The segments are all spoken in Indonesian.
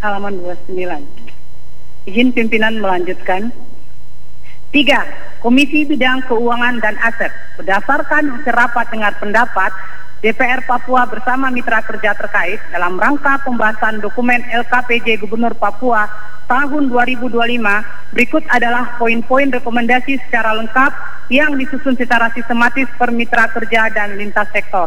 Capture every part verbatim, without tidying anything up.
halaman dua puluh sembilan. Izin pimpinan melanjutkan. Tiga, Komisi Bidang Keuangan dan Aset berdasarkan hasil rapat dengar pendapat D P R Papua bersama mitra kerja terkait dalam rangka pembahasan dokumen L K P J Gubernur Papua tahun dua ribu dua puluh lima, berikut adalah poin-poin rekomendasi secara lengkap yang disusun secara sistematis per mitra kerja dan lintas sektor.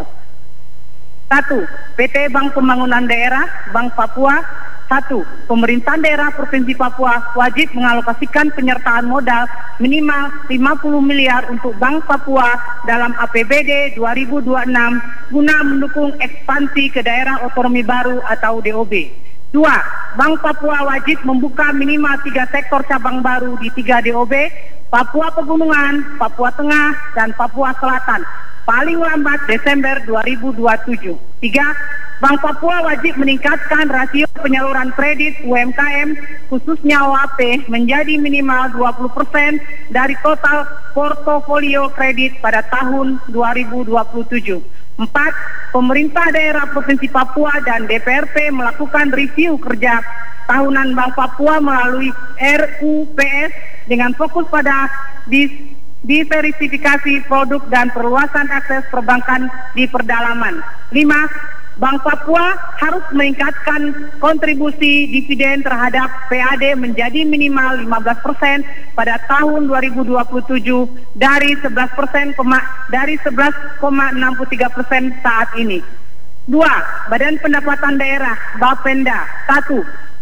Satu, P T Bank Pembangunan Daerah Bank Papua. Satu, Pemerintahan daerah Provinsi Papua wajib mengalokasikan penyertaan modal minimal lima puluh miliar untuk Bank Papua dalam A P B D dua ribu dua puluh enam guna mendukung ekspansi ke daerah otonomi baru atau D O B. Dua, Bank Papua wajib membuka minimal tiga sektor cabang baru di tiga D O B, Papua Pegunungan, Papua Tengah, dan Papua Selatan, paling lambat Desember dua ribu dua puluh tujuh. Tiga, Bank Papua wajib meningkatkan rasio penyaluran kredit U M K M khususnya O A P menjadi minimal dua puluh persen dari total portofolio kredit pada tahun dua ribu dua puluh tujuh. Empat, Pemerintah daerah Provinsi Papua dan D P R P melakukan review kerja tahunan Bank Papua melalui R U P S dengan fokus pada dis diversifikasi produk dan perluasan akses perbankan di pedalaman. Lima, Bank Papua harus meningkatkan kontribusi dividen terhadap P A D menjadi minimal lima belas persen pada tahun dua ribu dua puluh tujuh dari sebelas persen dari sebelas koma enam tiga persen saat ini. Dua, Badan Pendapatan Daerah Bapenda. Satu,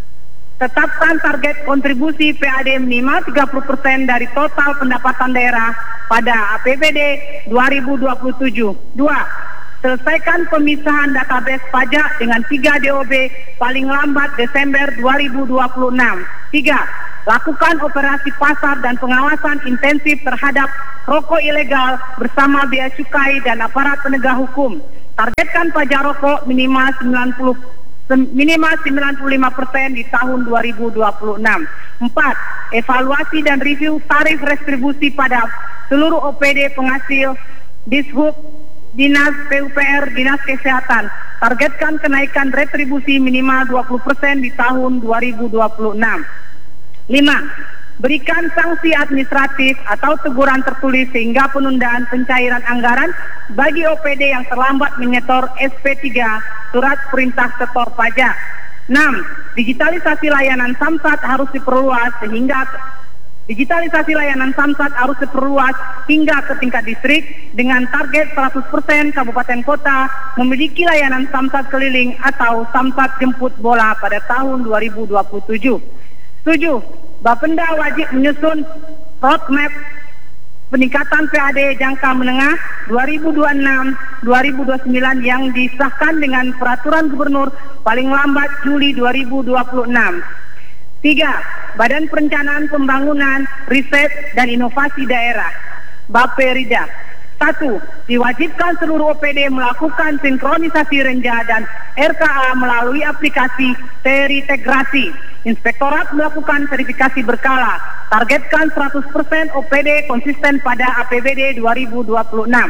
tetapkan target kontribusi P A D minimal tiga puluh persen dari total pendapatan daerah pada A P B D dua ribu dua puluh tujuh. Dua, selesaikan pemisahan database pajak dengan tiga D O B paling lambat Desember dua ribu dua puluh enam. Tiga, lakukan operasi pasar dan pengawasan intensif terhadap rokok ilegal bersama bea cukai dan aparat penegak hukum. Targetkan pajak rokok minimal sembilan puluh minimal sembilan puluh lima persen di tahun dua ribu dua puluh enam. Empat, evaluasi dan review tarif restribusi pada seluruh O P D penghasil Dishub, Dinas P U P R, Dinas Kesehatan. Targetkan kenaikan retribusi minimal dua puluh persen di tahun dua ribu dua puluh enam. Lima, berikan sanksi administratif atau teguran tertulis sehingga penundaan pencairan anggaran bagi O P D yang terlambat menyetor S P tiga, surat perintah setor pajak. Enam, digitalisasi layanan Samsat harus diperluas sehingga Digitalisasi layanan Samsat harus diperluas hingga ke tingkat distrik dengan target seratus persen kabupaten kota memiliki layanan Samsat keliling atau Samsat jemput bola pada tahun dua ribu dua puluh tujuh. Tujuh, Bapenda wajib menyusun roadmap peningkatan P A D jangka menengah dua ribu dua puluh enam sampai dua ribu dua puluh sembilan yang disahkan dengan peraturan gubernur paling lambat Juli dua ribu dua puluh enam. Tiga, Badan Perencanaan Pembangunan, Riset dan Inovasi Daerah, Bapperida. Satu, diwajibkan seluruh O P D melakukan sinkronisasi renja dan R K A melalui aplikasi terintegrasi. Inspektorat melakukan verifikasi berkala. Targetkan seratus persen O P D konsisten pada A P B D dua ribu dua puluh enam.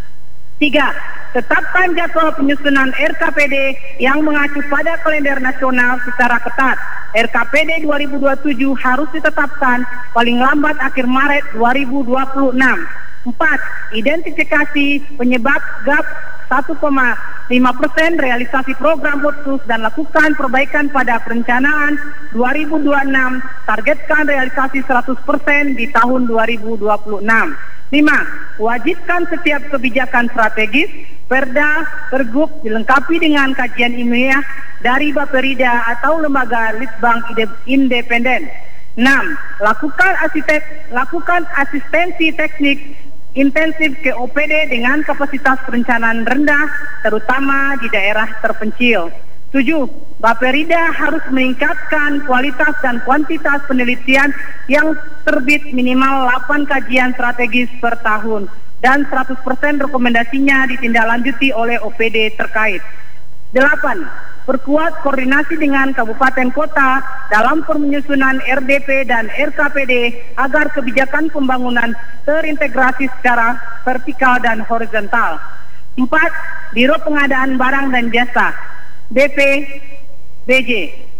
Tiga, tetapkan jadwal penyusunan R K P D yang mengacu pada kalender nasional secara ketat. R K P D dua ribu dua puluh tujuh harus ditetapkan paling lambat akhir Maret dua ribu dua puluh enam. Empat, identifikasi penyebab gap satu koma lima persen realisasi program otsus dan lakukan perbaikan pada perencanaan dua ribu dua puluh enam. Targetkan realisasi seratus persen di tahun dua ribu dua puluh enam. Lima, wajibkan setiap kebijakan strategis, perda, pergub dilengkapi dengan kajian ilmiah dari Bapperida atau lembaga litbang independen. Enam, lakukan asisten, lakukan asistensi teknik intensif ke O P D dengan kapasitas perencanaan rendah, terutama di daerah terpencil. Tujuh, Bapperida harus meningkatkan kualitas dan kuantitas penelitian yang terbit minimal delapan kajian strategis per tahun dan seratus persen rekomendasinya ditindaklanjuti oleh O P D terkait. Delapan, perkuat koordinasi dengan kabupaten kota dalam penyusunan R D P dan R K P D agar kebijakan pembangunan terintegrasi secara vertikal dan horizontal. Empat, Biro Pengadaan Barang dan Jasa B P B J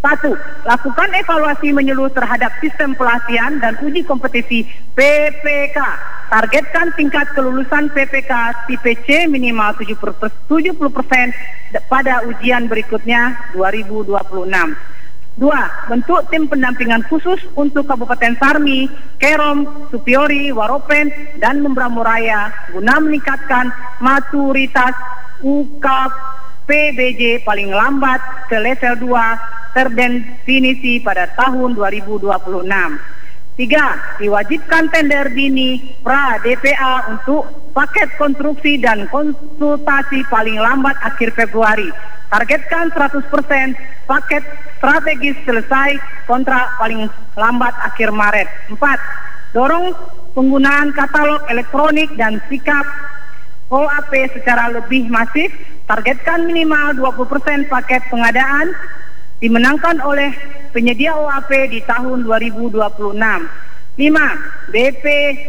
Satu, lakukan evaluasi menyeluruh terhadap sistem pelatihan dan uji kompetisi P P K. Targetkan tingkat kelulusan P P K tipe C minimal tujuh puluh persen pada ujian berikutnya dua ribu dua puluh enam. Dua, bentuk tim pendampingan khusus untuk Kabupaten Sarmi, Kerom, Supiori, Waropen, dan Membramo Raya guna meningkatkan maturitas U K P B J paling lambat ke level dua terdefinisi pada tahun dua ribu dua puluh enam. Tiga, diwajibkan tender dini pra D P A untuk paket konstruksi dan konsultasi paling lambat akhir Februari. Targetkan seratus persen paket strategis selesai kontrak paling lambat akhir Maret. Empat, dorong penggunaan katalog elektronik dan sikap O A P secara lebih masif. Targetkan minimal dua puluh persen paket pengadaan dimenangkan oleh penyedia O A P di tahun dua ribu dua puluh enam. Lima, B P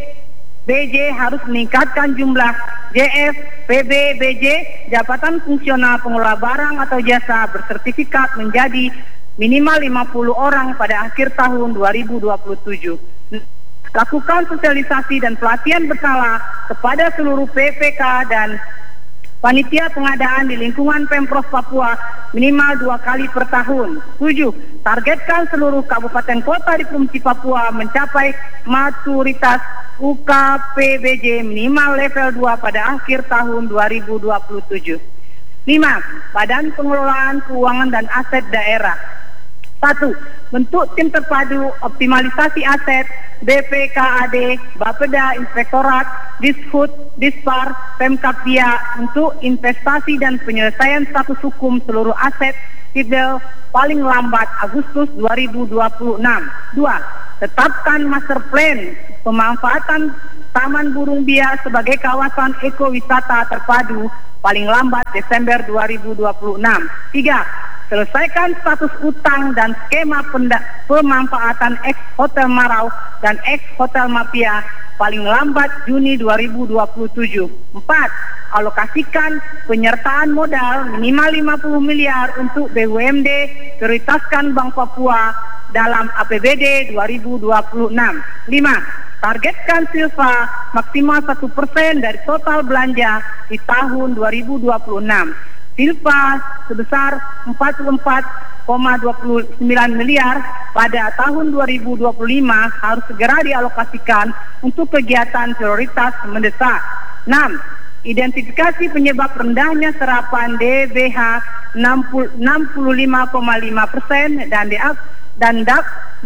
B J harus meningkatkan jumlah J F P B B J jabatan fungsional pengelola barang atau jasa bersertifikat menjadi minimal lima puluh orang pada akhir tahun dua ribu dua puluh tujuh. Lakukan sosialisasi dan pelatihan berkala kepada seluruh P P K dan panitia pengadaan di lingkungan Pemprov Papua minimal dua kali per tahun. Tujuh, targetkan seluruh kabupaten kota di Provinsi Papua mencapai maturitas U K P B J minimal level dua pada akhir tahun dua ribu dua puluh tujuh. Lima, Badan Pengelolaan Keuangan dan Aset Daerah. Satu, bentuk tim terpadu optimalisasi aset B P K A D, Bapeda, Inspektorat, Dishub, Dispar, Pemkapia untuk investasi dan penyelesaian status hukum seluruh aset sipil paling lambat Agustus dua ribu dua puluh enam. Dua, tetapkan master plan pemanfaatan Taman Burung Bia sebagai kawasan ekowisata terpadu paling lambat Desember dua ribu dua puluh enam. Tiga, selesaikan status utang dan skema pemanfaatan ex Hotel Marau dan ex Hotel Mapia paling lambat Juni dua ribu dua puluh tujuh. Empat, alokasikan penyertaan modal minimal lima puluh miliar untuk B U M D, prioritaskan Bank Papua dalam A P B D dua ribu dua puluh enam. Lima, targetkan silva maksimal satu persen dari total belanja di tahun dua ribu dua puluh enam. Silva sebesar empat puluh empat koma dua sembilan miliar pada tahun dua ribu dua puluh lima harus segera dialokasikan untuk kegiatan prioritas mendesak. Enam, identifikasi penyebab rendahnya serapan D B H enam puluh lima koma lima persen dan D A K dan D A K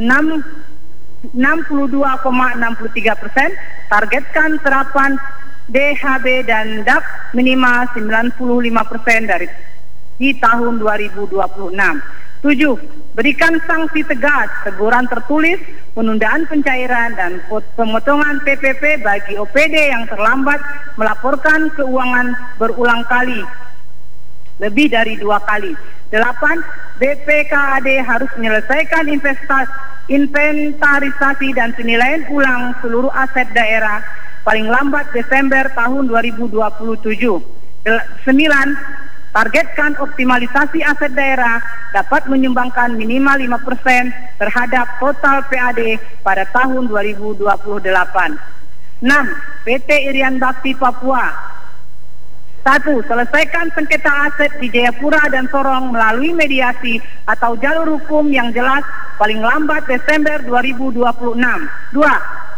enam puluh dua koma enam tiga persen. Targetkan serapan D H B dan D A K minimal sembilan puluh lima persen dari di tahun dua ribu dua puluh enam. Tujuh, berikan sanksi tegas, teguran tertulis, penundaan pencairan dan pemotongan P P P bagi O P D yang terlambat melaporkan keuangan berulang kali, lebih dari dua kali. Delapan, B P K A D harus menyelesaikan investasi, inventarisasi dan penilaian ulang seluruh aset daerah paling lambat Desember tahun dua ribu dua puluh tujuh. Sembilan, targetkan optimalisasi aset daerah dapat menyumbangkan minimal lima persen terhadap total P A D pada tahun dua ribu dua puluh delapan. Enam, P T Irian Bakti Papua. Satu, selesaikan sengketa aset di Jayapura dan Sorong melalui mediasi atau jalur hukum yang jelas paling lambat Desember dua ribu dua puluh enam. Dua,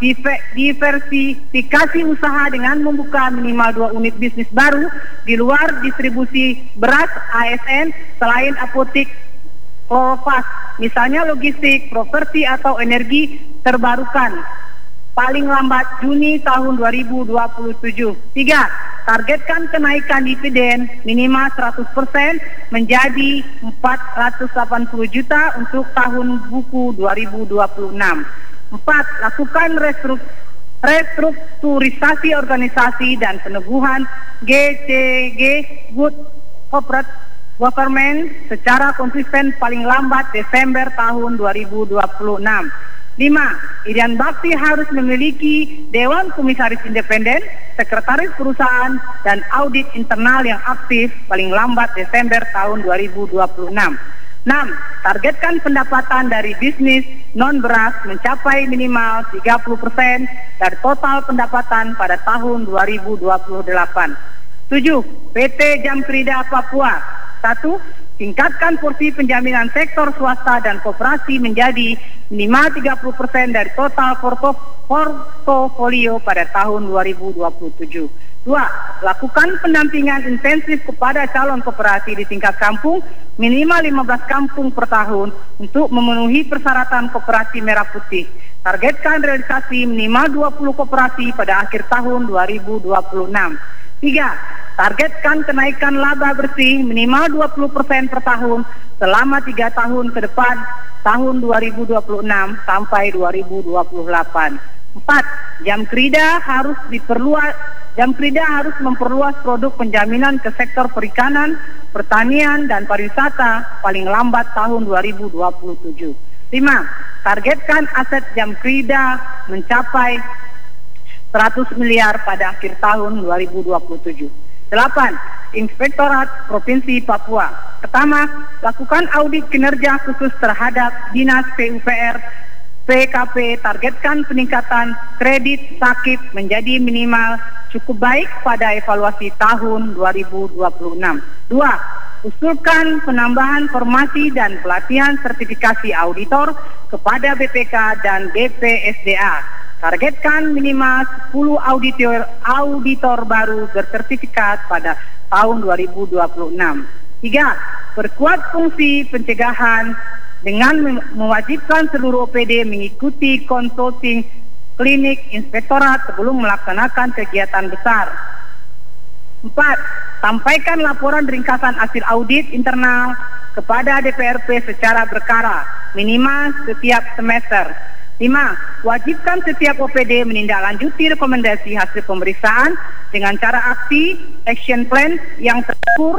diversifikasi usaha dengan membuka minimal dua unit bisnis baru di luar distribusi beras A S N selain apotik Kloropas, misalnya logistik, properti atau energi terbarukan paling lambat Juni tahun dua ribu dua puluh tujuh. Tiga, targetkan kenaikan dividen minimal seratus persen menjadi empat ratus delapan puluh juta untuk tahun buku dua ribu dua puluh enam. Empat, lakukan restrukturisasi organisasi dan peneguhan G C G Good Corporate Government secara konsisten paling lambat Desember tahun dua ribu dua puluh enam. Lima, Irian Bakti harus memiliki Dewan Komisaris Independen, Sekretaris Perusahaan, dan audit internal yang aktif paling lambat Desember tahun dua ribu dua puluh enam. enam. Targetkan pendapatan dari bisnis non-beras mencapai minimal tiga puluh persen dari total pendapatan pada tahun dua ribu dua puluh delapan. tujuh. P T Jamkrida Papua. satu. Tingkatkan porsi penjaminan sektor swasta dan koperasi menjadi minimal tiga puluh persen dari total portofolio pada tahun dua ribu dua puluh tujuh. Dua. Lakukan pendampingan intensif kepada calon koperasi di tingkat kampung minimal lima belas kampung per tahun untuk memenuhi persyaratan koperasi merah putih. Targetkan realisasi minimal dua puluh koperasi pada akhir tahun dua ribu dua puluh enam. Tiga. Targetkan kenaikan laba bersih minimal dua puluh persen per tahun selama tiga tahun ke depan, tahun dua ribu dua puluh enam sampai dua ribu dua puluh delapan. Empat. Jamkrida harus diperluas Jamkrida harus memperluas produk penjaminan ke sektor perikanan, pertanian, dan pariwisata paling lambat tahun dua ribu dua puluh tujuh. Lima. Targetkan aset Jamkrida mencapai seratus miliar pada akhir tahun dua ribu dua puluh tujuh. Delapan. Inspektorat Provinsi Papua. Pertama, lakukan audit kinerja khusus terhadap Dinas P U P R P K P. Targetkan peningkatan kredit sakit menjadi minimal cukup baik pada evaluasi tahun dua ribu dua puluh enam. Dua. Usulkan penambahan formasi dan pelatihan sertifikasi auditor kepada B P K dan B P S D A. Targetkan minimal sepuluh auditor auditor baru bersertifikat pada tahun dua ribu dua puluh enam. Tiga. Perkuat fungsi pencegahan dengan mewajibkan seluruh O P D mengikuti konsulting klinik inspektorat sebelum melaksanakan kegiatan besar. Empat. Sampaikan laporan ringkasan hasil audit internal kepada D P R P secara berkala, minimal setiap semester. Lima. Wajibkan setiap O P D menindaklanjuti rekomendasi hasil pemeriksaan dengan cara aksi, action plan yang terukur